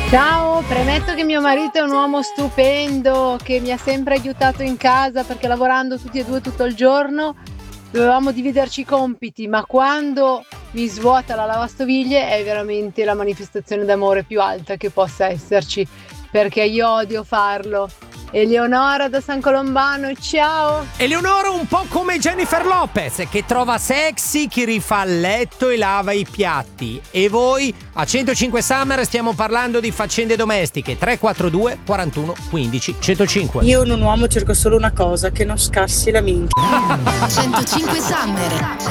Ciao, premetto che mio marito è un uomo stupendo che mi ha sempre aiutato in casa perché lavorando tutti e due tutto il giorno dovevamo dividerci i compiti, ma quando mi svuota la lavastoviglie è veramente la manifestazione d'amore più alta che possa esserci, perché io odio farlo. Eleonora da San Colombano, ciao! Eleonora un po' come Jennifer Lopez, che trova sexy chi rifà il letto e lava i piatti. E voi a 105 Summer stiamo parlando di faccende domestiche. 342 41 15 105. Io in un uomo cerco solo una cosa, che non scassi la minchia. 105 Summer.